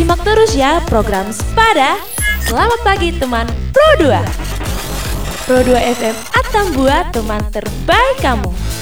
Simak terus ya program Sepada. Selamat pagi teman Pro 2. Pro 2 FM Atambua, teman terbaik kamu.